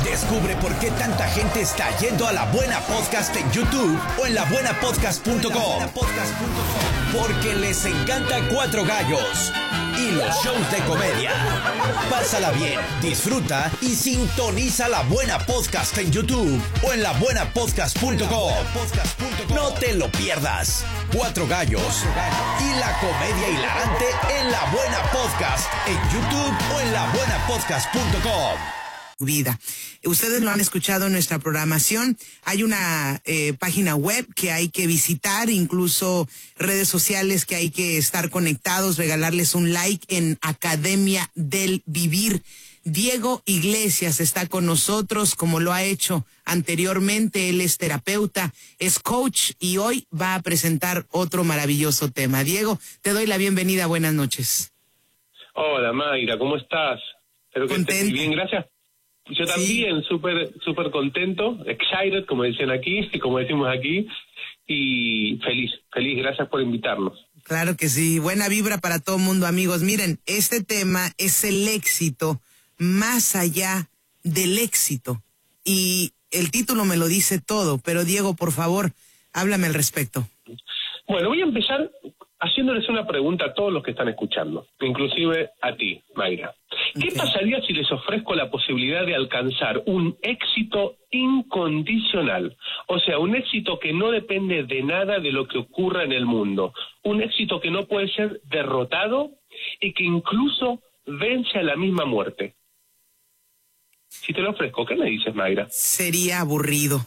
Descubre por qué tanta gente está yendo a La Buena Podcast en YouTube o en labuenapodcast.com. Porque les encanta Cuatro Gallos y los shows de comedia. Pásala bien, disfruta y sintoniza La Buena Podcast en YouTube o en labuenapodcast.com. No te lo pierdas. Cuatro Gallos y la comedia hilarante en La Buena Podcast en YouTube o en labuenapodcast.com. Vida. Ustedes lo han escuchado en nuestra programación. Hay una página web que hay que visitar, incluso redes sociales que hay que estar conectados, regalarles un like en Academia del Vivir. Diego Iglesias está con nosotros, como lo ha hecho anteriormente. Él es terapeuta, es coach y hoy va a presentar otro maravilloso tema. Diego, te doy la bienvenida. Buenas noches. Hola, Mayra, ¿cómo estás? Espero que estés bien, gracias. Yo también, súper contento, excited, como dicen aquí, como decimos aquí, y feliz, gracias por invitarnos. Claro que sí, buena vibra para todo el mundo, amigos. Miren, este tema es el éxito más allá del éxito, y el título me lo dice todo, pero Diego, por favor, háblame al respecto. Bueno, voy a empezar haciéndoles una pregunta a todos los que están escuchando, inclusive a ti, Mayra. ¿Qué pasaría si les ofrezco la posibilidad de alcanzar un éxito incondicional? O sea, un éxito que no depende de nada de lo que ocurra en el mundo. Un éxito que no puede ser derrotado y que incluso vence a la misma muerte. Si te lo ofrezco, ¿qué me dices, Mayra? Sería aburrido.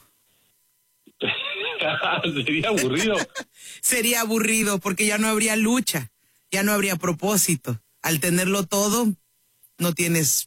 ¿Sería aburrido? Sería aburrido porque ya no habría lucha, ya no habría propósito. Al tenerlo todo, no tienes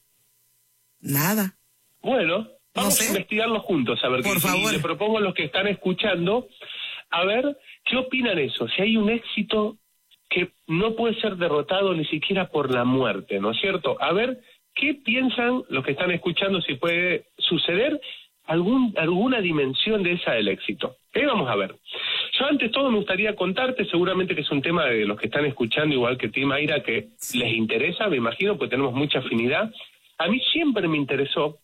nada. Bueno, vamos a investigarlo juntos, a ver qué favor. Le propongo a los que están escuchando, a ver qué opinan eso. Si hay un éxito que no puede ser derrotado ni siquiera por la muerte, ¿no es cierto? A ver qué piensan los que están escuchando, si puede suceder alguna dimensión de esa del éxito. Vamos a ver. Yo antes todo me gustaría contarte, seguramente que es un tema de los que están escuchando, igual que ti, Mayra, que les interesa, me imagino, pues tenemos mucha afinidad. A mí siempre me interesó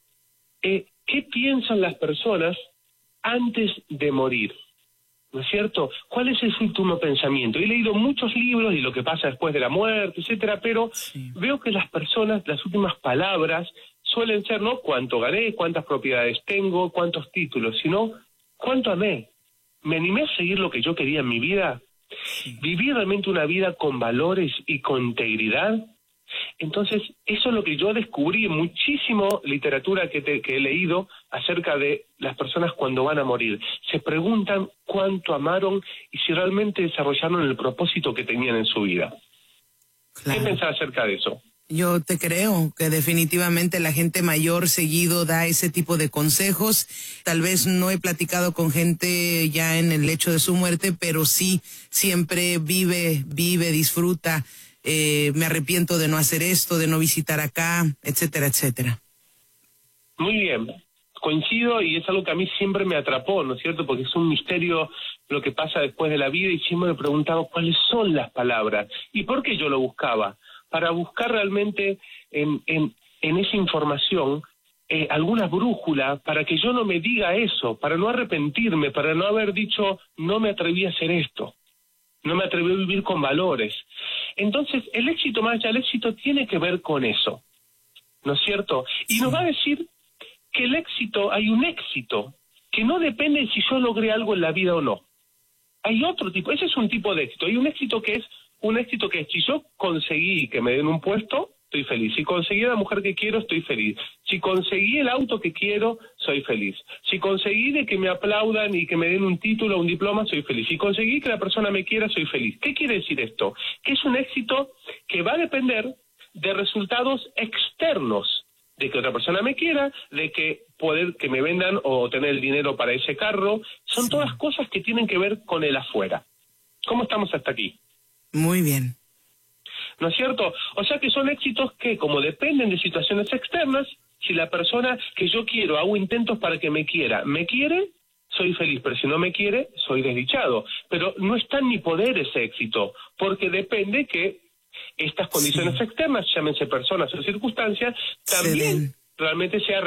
qué piensan las personas antes de morir, ¿no es cierto? ¿Cuál es su último pensamiento? He leído muchos libros y lo que pasa después de la muerte, etcétera, pero veo que las personas, las últimas palabras suelen ser no cuánto gané, cuántas propiedades tengo, cuántos títulos, sino cuánto amé. ¿Me animé a seguir lo que yo quería en mi vida? ¿Viví realmente una vida con valores y con integridad? Entonces, eso es lo que yo descubrí en muchísimo literatura que he leído acerca de las personas cuando van a morir. Se preguntan cuánto amaron y si realmente desarrollaron el propósito que tenían en su vida. Claro. ¿Qué pensás acerca de eso? Yo te creo que definitivamente la gente mayor seguido da ese tipo de consejos. Tal vez no he platicado con gente ya en el lecho de su muerte, pero sí siempre vive, disfruta. Me arrepiento de no hacer esto, de no visitar acá, etcétera, etcétera. Muy bien, coincido y es algo que a mí siempre me atrapó, ¿no es cierto? Porque es un misterio lo que pasa después de la vida y siempre me he preguntado cuáles son las palabras y por qué yo lo buscaba. Para buscar realmente en esa información alguna brújula para que yo no me diga eso, para no arrepentirme, para no haber dicho no me atreví a hacer esto, no me atreví a vivir con valores. Entonces el éxito más allá del éxito tiene que ver con eso, ¿no es cierto? Y nos va a decir que el éxito, hay un éxito que no depende de si yo logré algo en la vida o no. Hay otro tipo, ese es un tipo de éxito, hay un éxito que es si yo conseguí que me den un puesto, estoy feliz. Si conseguí a la mujer que quiero, estoy feliz. Si conseguí el auto que quiero, soy feliz. Si conseguí de que me aplaudan y que me den un título o un diploma, soy feliz. Si conseguí que la persona me quiera, soy feliz. ¿Qué quiere decir esto? Que es un éxito que va a depender de resultados externos, de que otra persona me quiera, de que poder que me vendan o tener el dinero para ese carro. Son todas cosas que tienen que ver con el afuera. ¿Cómo estamos hasta aquí? Muy bien. ¿No es cierto? O sea que son éxitos que, como dependen de situaciones externas, si la persona que yo quiero, hago intentos para que me quiera, me quiere, soy feliz, pero si no me quiere, soy desdichado. Pero no está en mi poder ese éxito, porque depende que estas condiciones externas, llámense personas o circunstancias, también realmente sea